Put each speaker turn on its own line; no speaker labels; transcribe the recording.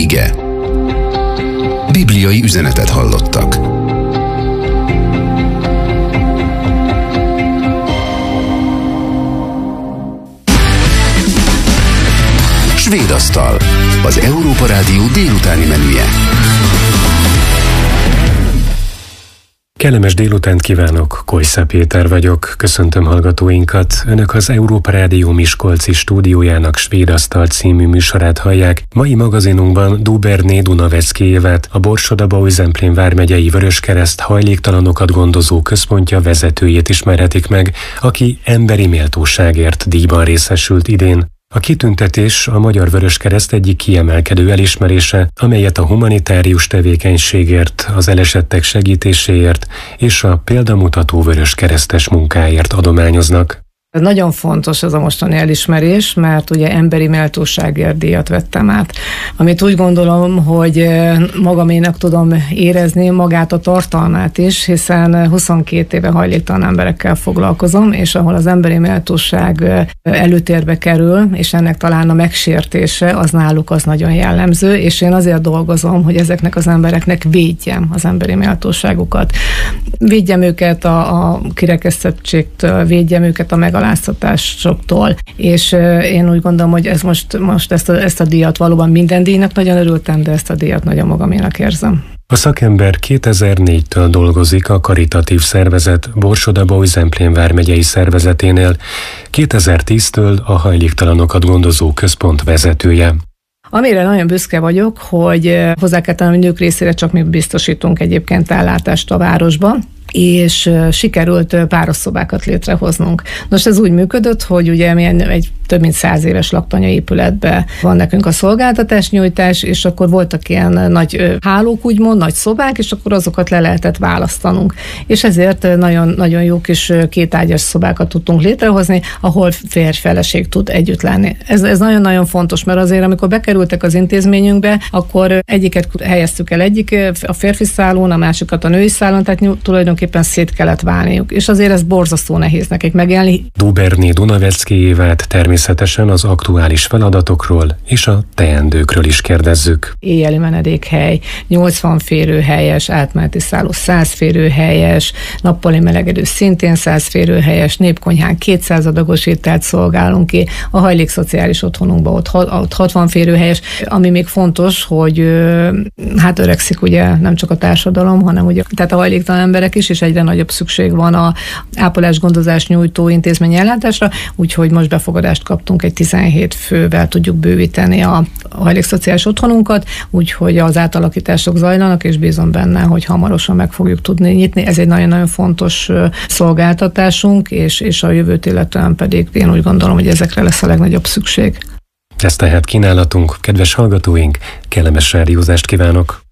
ige. Bibliai üzenetet hallottak. Svédasztal, az Európa Rádió délutáni menüje.
Kellemes délutánt kívánok, Kojszá Péter vagyok, köszöntöm hallgatóinkat. Önök az Európa Rádió Miskolci stúdiójának Svédasztal című műsorát hallják. Mai magazinunkban Duberné Dunavecki Évet, a Borsod-Abaúj-Zemplén vármegyei Vöröskereszt hajléktalanokat gondozó központja vezetőjét ismerhetik meg, aki emberi méltóságért díjban részesült idén. A kitüntetés a Magyar Vöröskereszt egyik kiemelkedő elismerése, amelyet a humanitárius tevékenységért, az elesettek segítéséért és a példamutató vöröskeresztes munkáért adományoznak.
Ez nagyon fontos ez a mostani elismerés, mert ugye emberi méltóságért díjat vettem át. Amit úgy gondolom, hogy magaménak tudom érezni magát a tartalmát is, hiszen 22 éve hajléktalan emberekkel foglalkozom, és ahol az emberi méltóság előtérbe kerül, és ennek talán a megsértése, az náluk az nagyon jellemző, és én azért dolgozom, hogy ezeknek az embereknek védjem az emberi méltóságukat. Védjem őket a kirekesztettségtől, védjem őket a megaláztatásoktól, és én úgy gondolom, hogy ez most ezt a díjat valóban minden díjnak nagyon örültem, de ezt a díjat nagyon magaménak érzem.
A szakember 2004-től dolgozik a karitatív szervezet Borsod-Abaúj-Zemplén vármegyei szervezeténél, 2010-től a hajléktalanokat gondozó központ vezetője.
Amire nagyon büszke vagyok, hogy hozzá kell tennem, hogy nők részére csak mi biztosítunk egyébként ellátást a városban, és sikerült párosszobákat létrehoznunk. Most ez úgy működött, hogy ugye mi egy több mint 100 éves laktanyaépületben van nekünk a szolgáltatásnyújtás, és akkor voltak ilyen nagy hálók, úgymond, nagy szobák, és akkor azokat le lehetett választanunk. És ezért nagyon, nagyon jó kis kétágyas szobákat tudtunk létrehozni, ahol férj-feleség tud együtt lenni. Ez nagyon-nagyon fontos, mert azért, amikor bekerültek az intézményünkbe, akkor egyiket helyeztük el a férfi szálon, a másikat a női szálon, tehát tulajdonképpen szét kellett válniuk. És azért ez borzasztó nehéz nekik megélni.
Duberné Dunavecki Évát természetesen az aktuális feladatokról és a teendőkről is kérdezzük.
Éjjeli menedékhely, 80 férőhelyes, átmeneti szálló 100 férőhelyes, nappali melegedő szintén 100 férőhelyes, népkonyhán 200 adagos ételt szolgálunk ki, a hajlékszociális otthonunkban ott 60 férőhelyes. Ami még fontos, hogy hát öregszik ugye nem csak a társadalom, hanem ugye tehát a hajléktalan emberek is, és egyre nagyobb szükség van a ápolás-gondozás nyújtó intézményi ellátásra, úgyhogy most befogadást kaptunk, egy 17 fővel tudjuk bővíteni a hajlékszociális otthonunkat, úgyhogy az átalakítások zajlanak, és bízom benne, hogy hamarosan meg fogjuk tudni nyitni. Ez egy nagyon-nagyon fontos szolgáltatásunk, és a jövőt illetően pedig én úgy gondolom, hogy ezekre lesz a legnagyobb szükség.
Ez tehát kínálatunk, kedves hallgatóink, kellemes rádiózást kívánok!